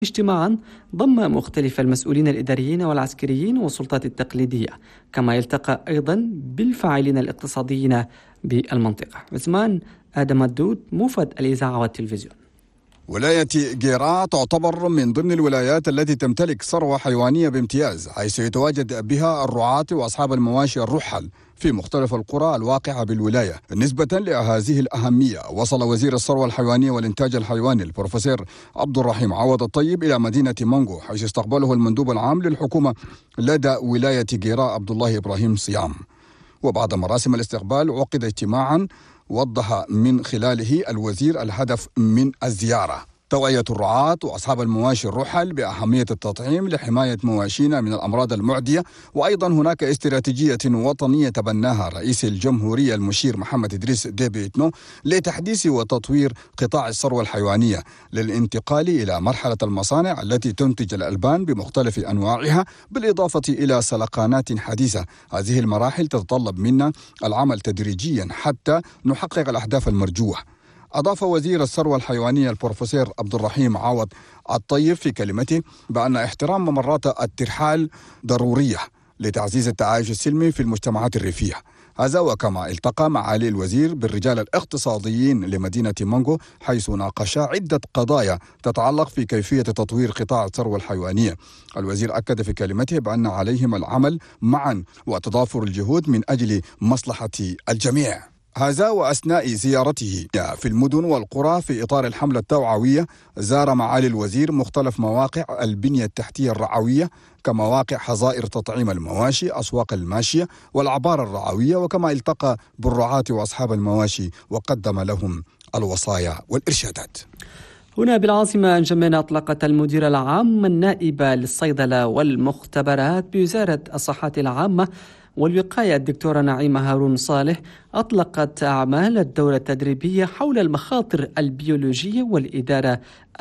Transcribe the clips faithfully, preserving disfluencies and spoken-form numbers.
اجتماعا ضم مختلف المسؤولين الإداريين والعسكريين والسلطات التقليدية، كما يلتقى أيضا بالفاعلين الاقتصاديين بالمنطقة. عثمان آدم الدود، موفد الإذاعة والتلفزيون. ولاية جيراء تعتبر من ضمن الولايات التي تمتلك ثروة حيوانية بامتياز، حيث يتواجد بها الرعاة وأصحاب المواشي الرحل في مختلف القرى الواقعة بالولاية. نسبة لهذه الأهمية، وصل وزير الثروة الحيوانية والإنتاج الحيواني البروفيسور عبد الرحيم عوض الطيب إلى مدينة مانجو، حيث استقبله المندوب العام للحكومة لدى ولاية جيراء عبد الله إبراهيم صيام. وبعد مراسم الاستقبال عقد اجتماعا وضح من خلاله الوزير الهدف من الزيارة: توعية الرعاة وأصحاب المواشي الرحل بأهمية التطعيم لحماية مواشينا من الأمراض المعدية. وأيضا هناك استراتيجية وطنية تبناها رئيس الجمهورية المشير محمد إدريس ديبي إتنو لتحديث وتطوير قطاع الثروة الحيوانية للانتقال إلى مرحلة المصانع التي تنتج الألبان بمختلف أنواعها، بالإضافة إلى سلقانات حديثة. هذه المراحل تتطلب منا العمل تدريجيا حتى نحقق الأهداف المرجوة. أضاف وزير الثروة الحيوانية البروفيسور عبد الرحيم عوض الطيب في كلمته بأن احترام ممرات الترحال ضرورية لتعزيز التعايش السلمي في المجتمعات الريفية. هذا وكما التقى معالي الوزير بالرجال الاقتصاديين لمدينة مانجو، حيث ناقشا عدة قضايا تتعلق في كيفية تطوير قطاع الثروة الحيوانية. الوزير أكد في كلمته بأن عليهم العمل معا وتضافر الجهود من أجل مصلحة الجميع. هذا وأثناء زيارته في المدن والقرى في إطار الحملة التوعوية، زار معالي الوزير مختلف مواقع البنية التحتية الرعوية كمواقع حظائر تطعيم المواشي، أسواق الماشية والعبار الرعوية، وكما التقى بالرعاة وأصحاب المواشي وقدم لهم الوصايا والإرشادات. هنا بالعاصمة أنجمين، أطلقت المديرة العامة النائبة للصيدلة والمختبرات بوزارة الصحة العامة والوقاية الدكتورة نعيمة هارون صالح أطلقت أعمال الدورة التدريبية حول المخاطر البيولوجية والإدارة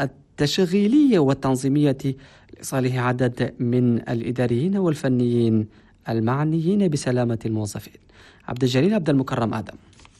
التشغيلية والتنظيمية لصالح عدد من الإداريين والفنيين المعنيين بسلامة الموظفين. عبد الجليل عبد المكرم آدم.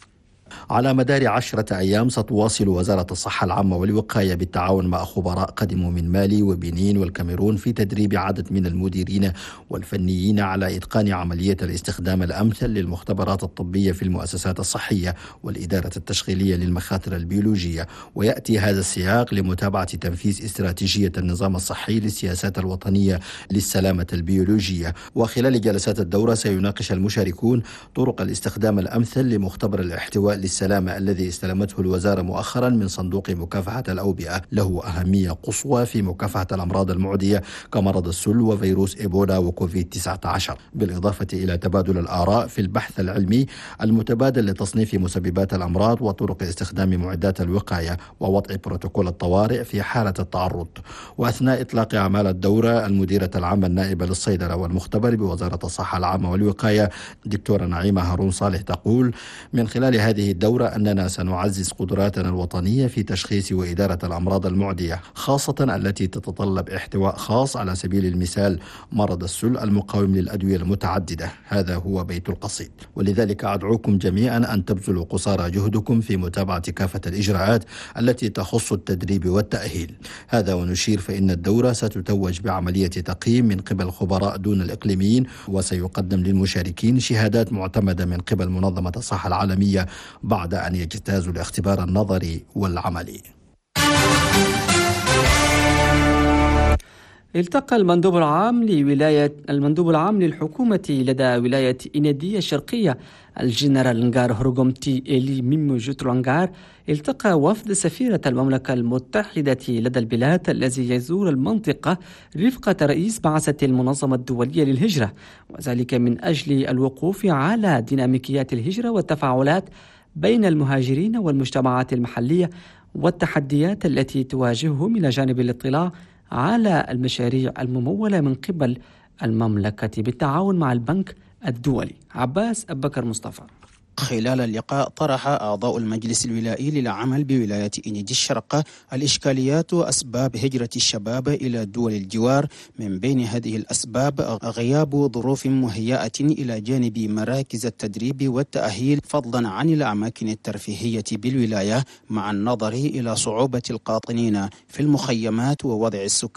على مدار عشرة أيام ستواصل وزارة الصحة العامة والوقاية بالتعاون مع خبراء قدموا من مالي وبنين والكاميرون في تدريب عدد من المديرين والفنيين على إتقان عملية الاستخدام الأمثل للمختبرات الطبية في المؤسسات الصحية والإدارة التشغيلية للمخاطر البيولوجية. ويأتي هذا السياق لمتابعة تنفيذ استراتيجية النظام الصحي للسياسات الوطنية للسلامة البيولوجية. وخلال جلسات الدورة سيناقش المشاركون طرق الاستخدام الأمثل لمختبر الاحتواء للسلامة الذي استلمته الوزارة مؤخرا من صندوق مكافحة الأوبئة، له أهمية قصوى في مكافحة الأمراض المعدية كمرض السل وفيروس إيبولا وكوفيد تسعة عشر، بالإضافة إلى تبادل الآراء في البحث العلمي المتبادل لتصنيف مسببات الأمراض وطرق استخدام معدات الوقاية ووضع بروتوكول الطوارئ في حالة التعرض. وأثناء إطلاق أعمال الدورة، المديرة العامة النائبة للصيدلة والمختبر بوزارة الصحة العامة والوقاية دكتورة نعيمة هارون صالح تقول: من خلال هذه الدورة أننا سنعزز قدراتنا الوطنية في تشخيص وإدارة الأمراض المعدية، خاصة التي تتطلب احتواء خاص، على سبيل المثال مرض السل المقاوم للأدوية المتعددة. هذا هو بيت القصيد. ولذلك أدعوكم جميعا أن تبذلوا قصارى جهدكم في متابعة كافة الإجراءات التي تخص التدريب والتأهيل. هذا ونشير فإن الدورة ستتوج بعملية تقييم من قبل خبراء دون الإقليميين، وسيقدم للمشاركين شهادات معتمدة من قبل منظمة الصحة العالمية بعد أن يجتازوا الاختبار النظري والعملي. التقى المندوب العام لولاية المندوب العام للحكومة لدى ولاية إنيدية الشرقية الجنرال نغار هروغومتي إلي ميمو جوترو نغار التقى وفد سفيرة المملكة المتحدة لدى البلاد الذي يزور المنطقة رفقة رئيس بعثة المنظمة الدولية للهجرة، وذلك من أجل الوقوف على ديناميكيات الهجرة والتفاعلات بين المهاجرين والمجتمعات المحلية والتحديات التي تواجههم، إلى جانب الاطلاع على المشاريع الممولة من قبل المملكة بالتعاون مع البنك الدولي. عباس أبكر مصطفى. خلال اللقاء طرح أعضاء المجلس الولائي للعمل بولاية إنيدي الشرق الإشكاليات وأسباب هجرة الشباب إلى دول الجوار. من بين هذه الأسباب غياب ظروف مهيئة إلى جانب مراكز التدريب والتأهيل، فضلا عن الأماكن الترفيهية بالولاية، مع النظر إلى صعوبة القاطنين في المخيمات ووضع السكان